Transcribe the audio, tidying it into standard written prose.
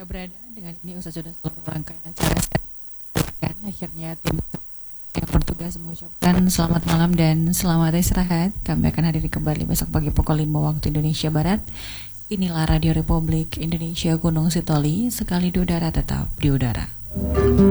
berada dengan ini Ustaz sudah seluruh rangkaian acara kan akhirnya tim yang bertugas mengucapkan selamat malam dan selamat istirahat. Kami akan hadiri kembali besok pagi pukul 5 waktu Indonesia Barat. Inilah Radio Republik Indonesia Gunung Sitoli, sekali di udara tetap di udara.